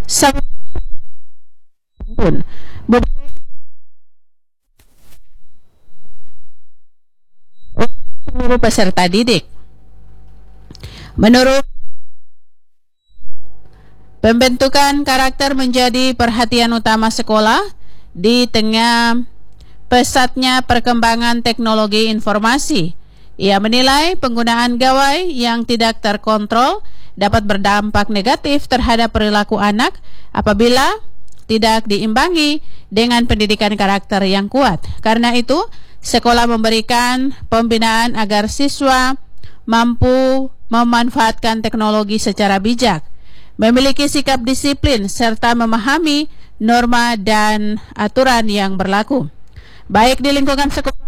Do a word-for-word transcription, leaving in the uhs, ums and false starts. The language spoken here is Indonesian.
pun seluruh peserta didik. Menurut pembentukan karakter menjadi perhatian utama sekolah di tengah pesatnya perkembangan teknologi informasi. Ia menilai penggunaan gawai yang tidak terkontrol dapat berdampak negatif terhadap perilaku anak apabila tidak diimbangi dengan pendidikan karakter yang kuat. Karena itu, sekolah memberikan pembinaan agar siswa mampu memanfaatkan teknologi secara bijak, memiliki sikap disiplin, serta memahami norma dan aturan yang berlaku, baik di lingkungan sekolah